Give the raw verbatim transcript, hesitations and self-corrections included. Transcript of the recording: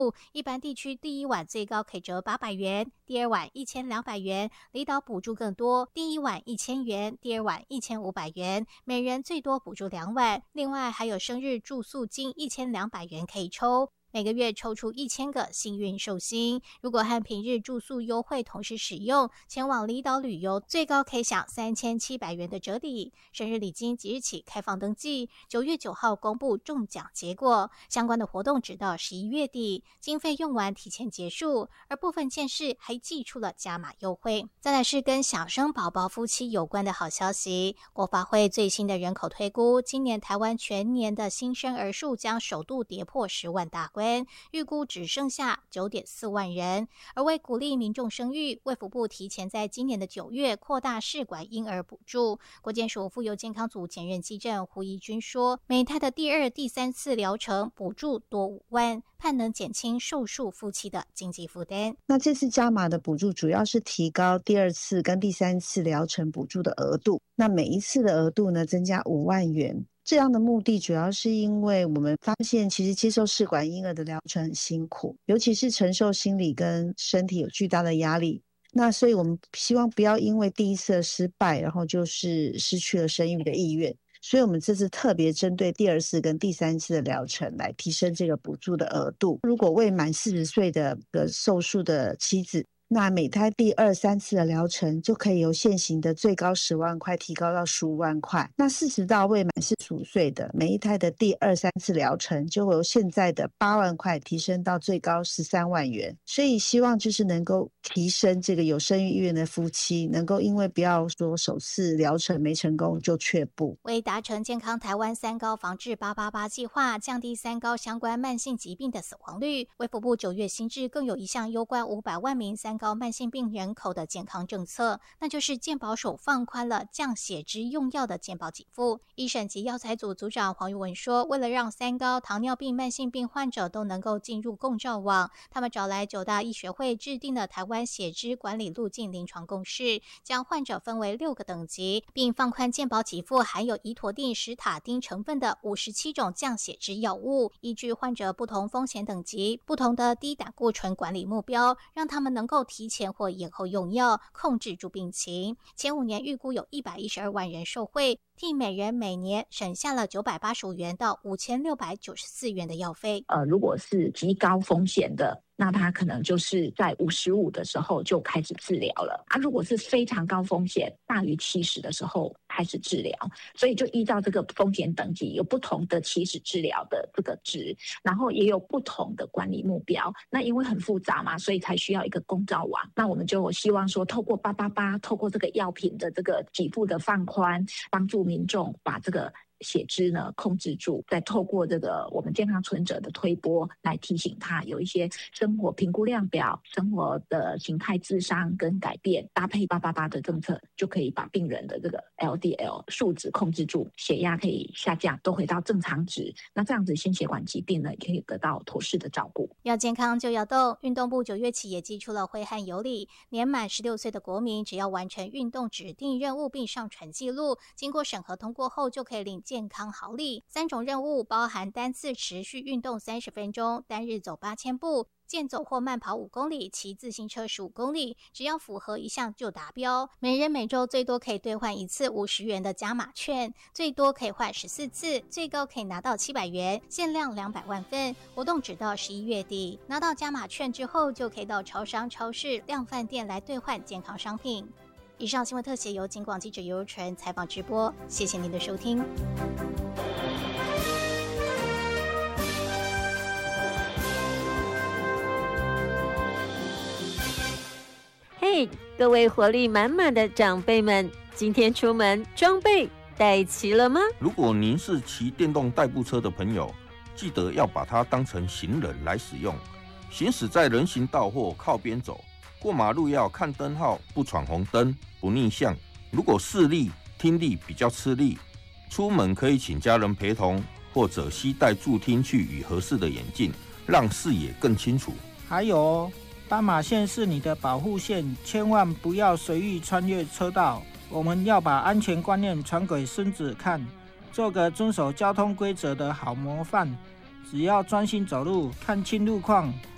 一般地区第一晚最高可以折八百元，第二晚一千两百元，离岛补助更多，第一晚一千元，第二晚一千五百元，每人最多补助两晚。另外还有生日住宿金一千两百元可以抽。每个月抽出一千个幸运寿星，如果和平日住宿优惠同时使用，前往离岛旅游最高可以享三千七百元的折抵。生日礼金即日起开放登记，九月九号公布中奖结果，相关的活动直到十一月底，经费用完提前结束。而部分县市还祭出了加码优惠。再来是跟小生宝宝夫妻有关的好消息，国发会最新的人口推估，今年台湾全年的新生儿数将首度跌破十万大关，预估只剩下 九点四万人。而为鼓励民众生育，卫福部提前在今年的九月扩大试管婴儿补助。国健署妇幼健康组检任技正胡怡君说，每胎的第二、第三次疗程补助多五万，盼能减轻受术夫妻的经济负担。 那这次加码的补助主要是提高第二次跟第三次疗程补助的额度，那每一次的额度呢增加五万元。这样的目的主要是因为我们发现其实接受试管婴儿的疗程很辛苦，尤其是承受心理跟身体有巨大的压力，那所以我们希望不要因为第一次的失败然后就是失去了生育的意愿，所以我们这次特别针对第二次跟第三次的疗程来提升这个补助的额度。如果未满四十岁的的受术的妻子，那每胎第二、三次的疗程就可以由现行的最高十万块提高到十五万块。那四十到未满四十五岁的，每一胎的第二、三次疗程就由现在的八万块提升到最高十三万元。所以希望就是能够提升这个有生育意愿的夫妻，能够因为不要说首次疗程没成功就却步。 为达成健康台湾三高防治八八八计划，降低三高相关慢性疾病的死亡率，卫福部九月新制更有一项攸关五百万名三高慢性病人口的健康政策，那就是健保署放宽了降血脂用药的健保给付。医审及药材组组长黄玉文说，为了让三高、糖尿病慢性病患者都能够进入共照网，他们找来九大医学会制定了台湾血脂管理路径临床共识，将患者分为六个等级，并放宽健保给付含有胰妥定、史塔丁成分的五十七种降血脂药物，依据患者不同风险等级、不同的低胆固醇管理目标，让他们能够提前或延后用药，控制住病情。前五年预估有一百一十二万人受惠，替每人每年省下了九百八十五元到五千六百九十四元的药费。 呃，如果是极高风险的，那他可能就是在五十五的时候就开始治疗了啊。如果是非常高风险，大于七十的时候开始治疗，所以就依照这个风险等级有不同的起始治疗的这个值，然后也有不同的管理目标。那因为很复杂嘛，所以才需要一个公照网。那我们就希望说，透过八八八，透过这个药品的这个给付的放宽，帮助民众把这个血脂呢控制住，再透过这个我们健康存者的推播来提醒他有一些生活评估量表、生活的形态自伤跟改变，搭配八八八的政策，就可以把病人的这个 L D L 数值控制住，血压可以下降，都回到正常值。那这样子心血管疾病呢，也可以得到妥适的照顾。 要健康就要动，运动部九月起也寄出了挥汗有礼，年满十六岁的国民只要完成运动指定任务并上传记录，经过审核通过后就可以领健康好礼。三种任务包含单次持续运动三十分钟，单日走八千步，健走或慢跑五公里，骑自行车十五公里，只要符合一项就达标。每人每周最多可以兑换一次五十元的加码券，最多可以换十四次，最高可以拿到七百元，限量两百万份。活动直到十一月底，拿到加码券之后，就可以到超商、超市、量贩店来兑换健康商品。以上新闻特写由警广记者尤纯采访直播，谢谢您的收听。 嘿，各位活力满满的长辈们，今天出门装备带齐了吗？ 如果您是骑电动代步车的朋友，记得要把它当成行人来使用。行驶在人行道或靠边走，过马路要看灯号，不闯红灯，不逆向。如果视力、听力比较吃力，出门可以请家人陪同，或者携带助听器与合适的眼镜，让视野更清楚。 还有哦，斑马线是你的保护线，千万不要随意穿越车道。我们要把安全观念传给孙子看，做个遵守交通规则的好模范。只要专心走路，看清路况，